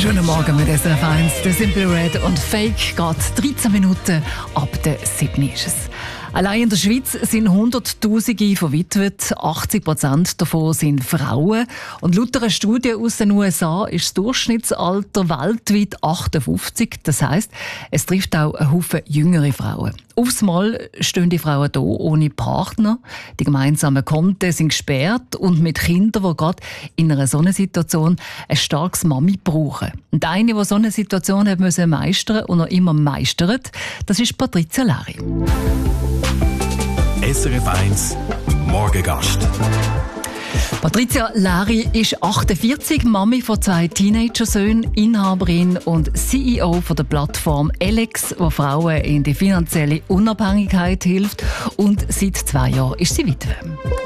Schönen Morgen mit SRF 1, der Simple Red und Fake geht 13 Minuten ab der 7 ist es. Allein in der Schweiz sind Hunderttausende verwitwet, 80% davon sind Frauen. Und laut einer Studie aus den USA ist das Durchschnittsalter weltweit 58. Das heisst, es trifft auch einen Haufen jüngere Frauen. Aufs Mal stehen die Frauen hier ohne Partner. Die gemeinsamen Konten sind gesperrt und mit Kindern, die gerade in einer solchen Situation ein starkes Mami brauchen. Und eine, die so eine Situation hat müssen meistern und noch immer meistert, das ist Patricia Leri. SRF 1 Morgengast. Patricia Leri ist 48, Mami von 2 Teenagersöhnen, Inhaberin und CEO von der Plattform Alex, die Frauen in die finanzielle Unabhängigkeit hilft. Und seit 2 Jahren ist sie Witwe.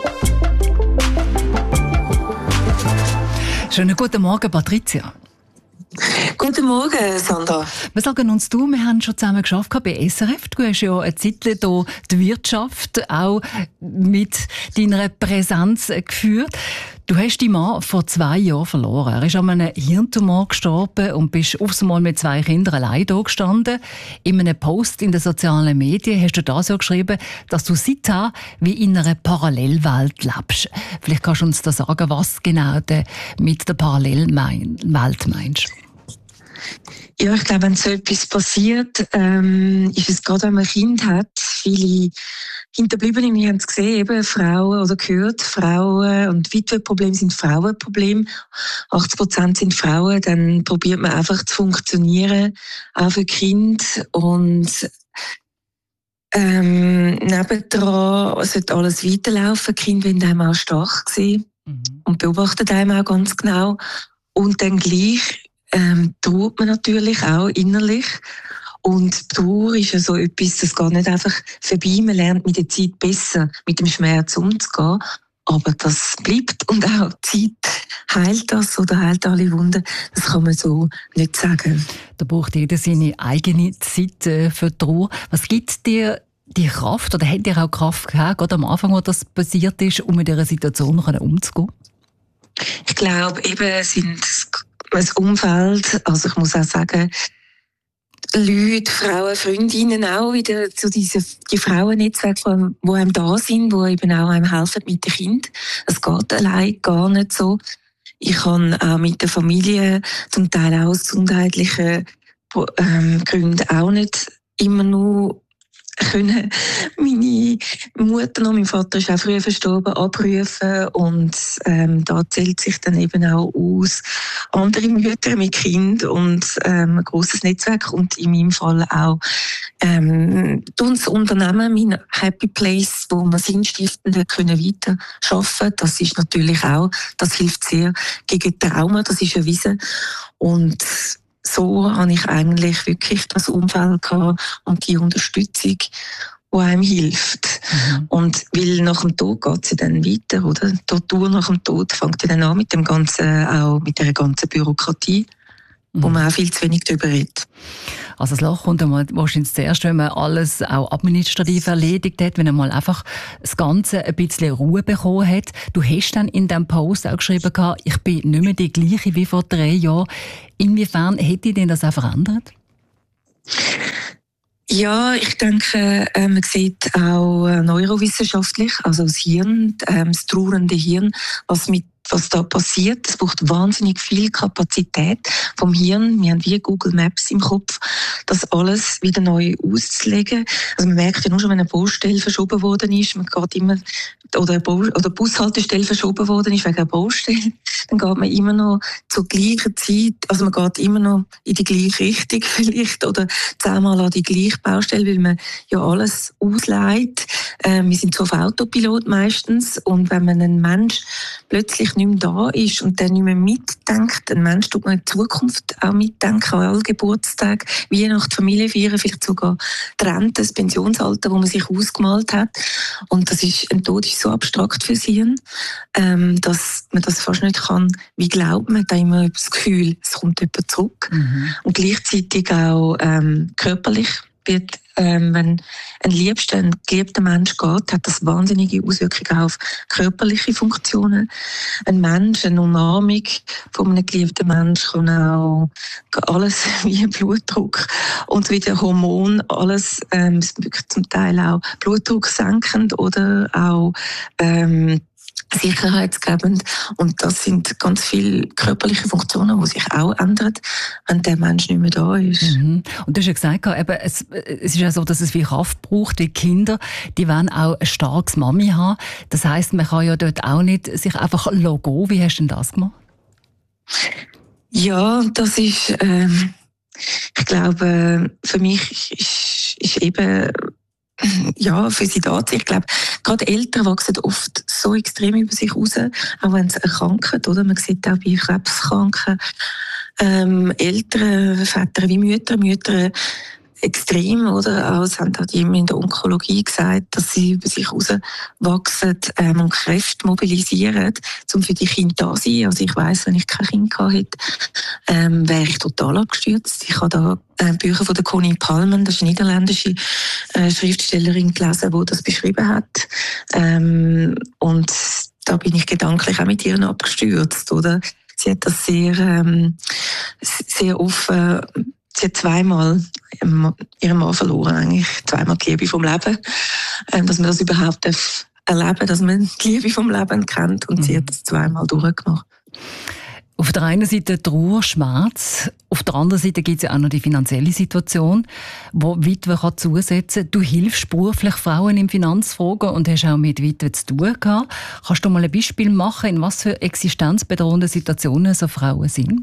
Schönen guten Morgen, Patricia. Guten Morgen, Sandra. Wir sagen uns wir haben schon zusammen geschafft bei SRF. Du hast ja eine Zeit hier die Wirtschaft auch mit deiner Präsenz geführt. Du hast deinen Mann vor 2 Jahren verloren. Er ist an einem Hirntumor gestorben und bist aufs Mal mit 2 Kindern allein da gestanden. In einem Post in den sozialen Medien hast du das ja geschrieben, dass du seither wie in einer Parallelwelt lebst. Vielleicht kannst du uns da sagen, was genau du mit der Parallelwelt meinst. Ja, ich glaube, wenn so etwas passiert, ist es gerade, wenn man ein Kind hat, viele Hinterbliebene, wir haben es gesehen, eben Frauen oder gehört, Frauen und Witwenprobleme sind Frauenprobleme. 80% sind Frauen, dann probiert man einfach zu funktionieren, auch für Kind und nebendran sollte alles weiterlaufen. Die Kinder wollen einem auch stark sehen und beobachten einem auch ganz genau. Und dann gleich trauert man natürlich auch innerlich. Und Trauer ist ja so etwas, das geht nicht einfach vorbei. Man lernt mit der Zeit besser mit dem Schmerz umzugehen. Aber das bleibt und auch die Zeit heilt das oder heilt alle Wunden. Das kann man so nicht sagen. Da braucht jeder seine eigene Zeit für Trauer. Was gibt dir die Kraft oder hat dir auch Kraft gehabt, gerade am Anfang, als das passiert ist, um mit dieser Situation umzugehen? Ich glaube, eben sind das Umfeld, also ich muss auch sagen, Leute, Frauen, Freundinnen auch wieder so die Frauennetzwerke, die einem da sind, die eben auch einem helfen mit den Kindern. Es geht allein gar nicht so. Ich kann auch mit der Familie, zum Teil auch aus gesundheitlichen Gründen, auch nicht immer nur können meine Mutter noch, mein Vater ist auch früher verstorben, abrufen und da zählt sich dann eben auch aus andere Mütter mit Kind und ein grosses Netzwerk und in meinem Fall auch das Unternehmen, mein Happy Place, wo wir Sinnstiftende können weiter arbeiten. Das ist natürlich auch, das hilft sehr gegen Trauma, das ist erwiesen und so habe ich eigentlich wirklich das Umfeld gehabt und die Unterstützung, die einem hilft. Und weil nach dem Tod geht es ja dann weiter, oder? Die Tortur nach dem Tod fängt ja dann an mit dem ganzen, auch mit der ganzen Bürokratie, wo man auch viel zu wenig darüber redet. Also das Loch kommt einmal wahrscheinlich zuerst, wenn man alles auch administrativ erledigt hat, wenn man mal einfach das Ganze ein bisschen Ruhe bekommen hat. Du hast dann in diesem Post auch geschrieben, ich bin nicht mehr die gleiche wie vor 3 Jahren. Inwiefern hätte denn das auch verändert? Ja, ich denke, man sieht auch neurowissenschaftlich, also das Hirn, das trauernde Hirn, was da passiert. Es braucht wahnsinnig viel Kapazität vom Hirn. Wir haben wie Google Maps im Kopf, das alles wieder neu auszulegen. Also man merkt ja nur schon, wenn eine Baustelle verschoben worden ist, man geht immer, oder Bushaltestelle verschoben worden ist wegen einer Baustelle, dann geht man immer noch zur gleichen Zeit, also man geht immer noch in die gleiche Richtung vielleicht oder 10-mal an die gleiche Baustelle, weil man ja alles ausleiht. Wir sind so auf Autopilot meistens und wenn man einen Mensch plötzlich nicht mehr da ist und der nicht mehr mitdenkt, ein Mensch tut man in Zukunft auch mitdenken, an alle Geburtstage, Weihnachten, Familie feiern, vielleicht sogar die Rente, das Pensionsalter, wo man sich ausgemalt hat. Und ein Tod ist so abstrakt für sie, dass man das fast nicht kann. Wie glaubt man da immer über das Gefühl, es kommt jemand zurück. Und gleichzeitig auch körperlich wird, wenn ein geliebter Mensch geht, hat das wahnsinnige Auswirkungen auf körperliche Funktionen. Ein Mensch, eine Umarmung von einem geliebten Menschen kann auch alles wie Blutdruck und wie der Hormon, alles wirklich zum Teil auch Blutdruck senkend oder auch sicherheitsgebend. Und das sind ganz viele körperliche Funktionen, die sich auch ändern, wenn der Mensch nicht mehr da ist. Mhm. Und du hast ja gesagt, eben, es ist ja so, dass es viel Kraft braucht. Die Kinder, die wollen auch ein starkes Mami haben. Das heisst, man kann ja dort auch nicht sich einfach gehen. Wie hast du denn das gemacht? Ja, das ist, ich glaube, für mich ist eben ja, für sie da. Ich glaube, gerade Eltern wachsen oft so extrem über sich raus, auch wenn sie erkranken, oder? Man sieht auch bei Krebskranken, Eltern, Väter wie Mütter extrem, oder? Auch, es haben auch die in der Onkologie gesagt, dass sie über sich rauswachsen und Kräfte mobilisieren, um für die Kinder da zu sein. Also ich weiss, wenn ich kein Kind gehabt hätte, wäre ich total abgestürzt. Ich habe da Bücher von der Connie Palmen, das ist eine niederländische Schriftstellerin, gelesen, die das beschrieben hat. Und da bin ich gedanklich auch mit ihr abgestürzt, oder? Sie hat das sehr offen. Sie hat zweimal ihren Mann verloren, eigentlich zweimal die Liebe vom Leben. Dass man das überhaupt erleben darf, dass man die Liebe vom Leben kennt. Und sie hat das zweimal durchgemacht. Auf der einen Seite Trauer, Schmerz, auf der anderen Seite gibt es ja auch noch die finanzielle Situation, wo Witwe kann zusetzen kann. Du hilfst beruflich Frauen in Finanzfragen und hast auch mit Witwen zu tun gehabt. Kannst du mal ein Beispiel machen, in was für existenzbedrohende Situationen so Frauen sind?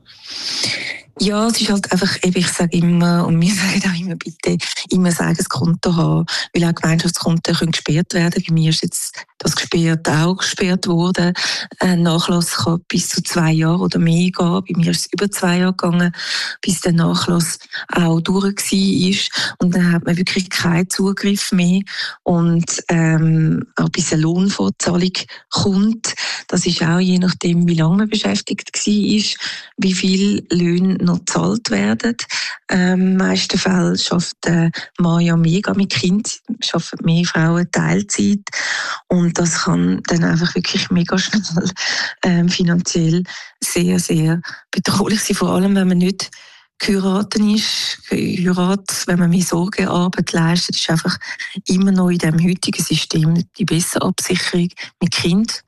Ja, es ist halt einfach, ich sage immer, und wir sagen auch immer, bitte immer ein eigenes Konto haben, weil auch Gemeinschaftskonten können gesperrt werden. Bei mir ist jetzt das gesperrt worden. Ein Nachlass kann bis zu 2 Jahre oder mehr gehen. Bei mir ist es über 2 Jahre gegangen, bis der Nachlass auch durch war. Und dann hat man wirklich keinen Zugriff mehr. Und auch bis eine Lohnfortzahlung kommt, das ist auch je nachdem, wie lange man beschäftigt war, wie viel Löhne noch gezahlt werden. In den meisten Fällen schafft der Mann ja mega mit Kind, schaffen mehr Frauen Teilzeit. Und das kann dann einfach wirklich mega schnell finanziell sehr, sehr bedrohlich sein. Vor allem, wenn man nicht geheiratet ist. Wenn man mehr Sorgearbeit leistet, ist einfach immer noch in dem heutigen System die bessere Absicherung mit Kind.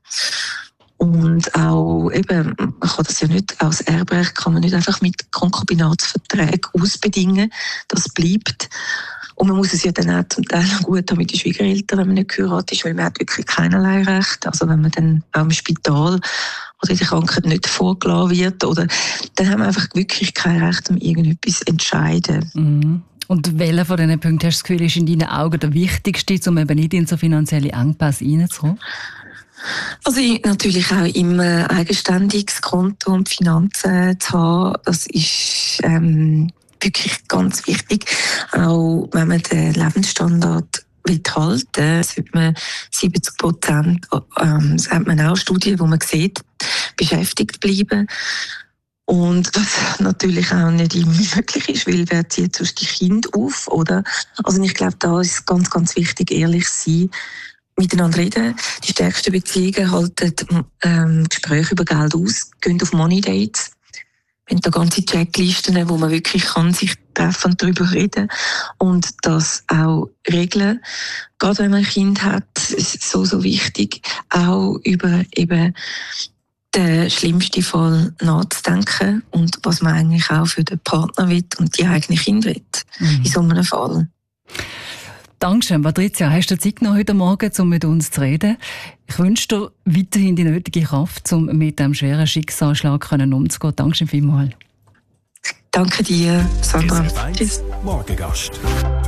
Und auch eben, man kann das ja nicht, als Erbrecht kann man nicht einfach mit Konkubinatsverträgen ausbedingen. Das bleibt. Und man muss es ja dann auch zum Teil gut haben mit den Schwiegereltern, wenn man nicht geheiratet ist, weil man hat wirklich keinerlei Recht. Also wenn man dann auch im Spital oder in der Krankheit nicht vorgelassen wird, oder, dann haben wir einfach wirklich kein Recht, um irgendetwas zu entscheiden. Mhm. Und welcher von diesen Punkten hast du das Gefühl, ist in deinen Augen der wichtigste, um eben nicht in so finanzielle Engpässe reinzukommen? Also natürlich auch immer eigenständiges Konto und Finanzen zu haben, das ist wirklich ganz wichtig. Auch wenn man den Lebensstandard halten will, sollte man 70%, das hat man auch Studien, wo man sieht, beschäftigt bleiben. Und was natürlich auch nicht immer möglich ist, weil wer zieht sonst die Kinder auf, oder? Also ich glaube, da ist ganz, ganz wichtig, ehrlich sein, miteinander reden. Die stärksten Beziehungen halten Gespräche über Geld aus, gehen auf Money Dates. Wir haben da ganze Checklisten, wo man wirklich kann sich treffen und darüber reden und das auch regeln. Gerade wenn man ein Kind hat, ist es so wichtig, auch über eben den schlimmsten Fall nachzudenken und was man eigentlich auch für den Partner will und die eigenen Kinder will, in so einem Fall. Dankeschön, Patricia. Hast du Zeit genommen heute Morgen, um mit uns zu reden? Ich wünsche dir weiterhin die nötige Kraft, um mit diesem schweren Schicksalsschlag umzugehen. Dankeschön vielmals. Danke dir, Sandra. Tschüss. Morgengast.